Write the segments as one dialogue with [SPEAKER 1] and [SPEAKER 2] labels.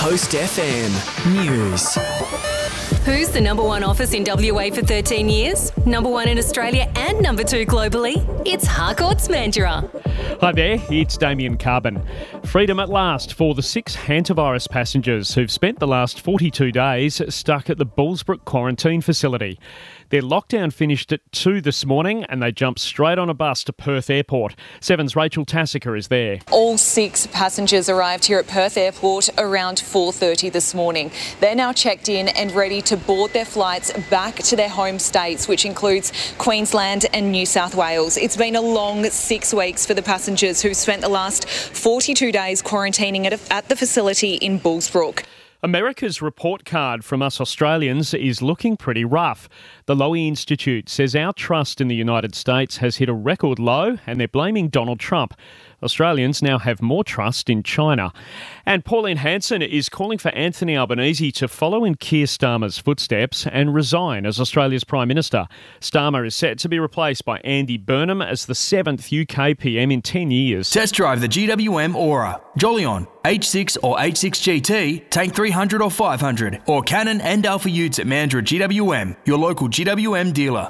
[SPEAKER 1] Coast FM News.
[SPEAKER 2] Who's the number one office in WA for 13 years? Number one in Australia and number two globally? It's Harcourts Mandurah.
[SPEAKER 3] Hi there, it's Damien Carbon. Freedom at last for the 6 hantavirus passengers who've spent the last 42 days stuck at the Bullsbrook quarantine facility. Their lockdown finished at 2 this morning and they jumped straight on a bus to Perth Airport. Seven's Rachel Tassica is there.
[SPEAKER 4] All 6 passengers arrived here at Perth Airport around 4:30 this morning. They're now checked in and ready to board their flights back to their home states, which includes Queensland and New South Wales. It's been a long 6 weeks for the passengers who've spent the last 42 days quarantining at the facility in Bullsbrook.
[SPEAKER 3] America's report card from us Australians is looking pretty rough. The Lowy Institute says our trust in the United States has hit a record low and they're blaming Donald Trump. Australians now have more trust in China. And Pauline Hanson is calling for Anthony Albanese to follow in Keir Starmer's footsteps and resign as Australia's Prime Minister. Starmer is set to be replaced by Andy Burnham as the 7th UK PM in 10 years.
[SPEAKER 5] Test drive the GWM Aura, Jolion, H6 or H6 GT, Tank 300 or 500, or Canon and Alpha Utes at Mandurah GWM, your local GWM dealer.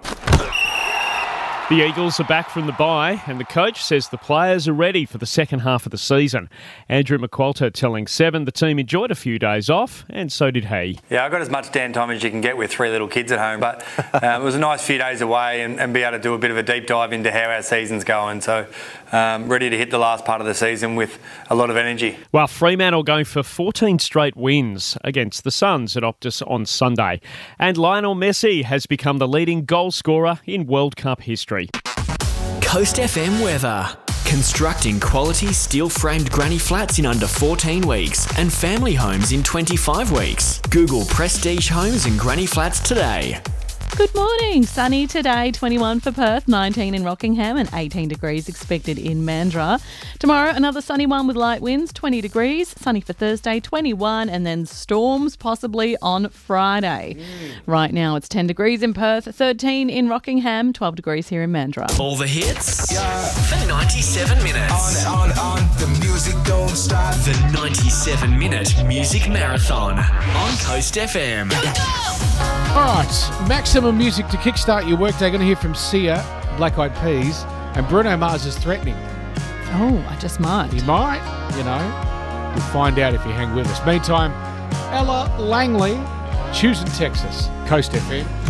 [SPEAKER 3] The Eagles are back from the bye and the coach says the players are ready for the second half of the season. Andrew McQualter telling Seven the team enjoyed a few days off and so did he.
[SPEAKER 6] Yeah, I got as much downtime as you can get with 3 little kids at home, but it was a nice few days away and be able to do a bit of a deep dive into how our season's going. So ready to hit the last part of the season with a lot of energy.
[SPEAKER 3] Well, Fremantle going for 14 straight wins against the Suns at Optus on Sunday. And Lionel Messi has become the leading goal scorer in World Cup history.
[SPEAKER 1] Coast FM weather. Constructing quality steel-framed granny flats in under 14 weeks and family homes in 25 weeks. Google Prestige Homes and Granny Flats today.
[SPEAKER 7] Good morning. Sunny today, 21 for Perth, 19 in Rockingham and 18 degrees expected in Mandurah. Tomorrow, another sunny one with light winds, 20 degrees. Sunny for Thursday, 21, and then storms possibly on Friday. Right now, it's 10 degrees in Perth, 13 in Rockingham, 12 degrees here in Mandurah.
[SPEAKER 1] All the hits for 97 minutes.
[SPEAKER 8] On, the music don't stop.
[SPEAKER 1] The 97-minute music marathon on Coast FM.
[SPEAKER 9] All right, maximum music to kickstart your workday. Going to hear from Sia, Black Eyed Peas, and Bruno Mars is threatening.
[SPEAKER 7] Oh, I just might.
[SPEAKER 9] He might, you know. We'll find out if you hang with us. Meantime, Ella Langley, Choosing Texas, Coast FM.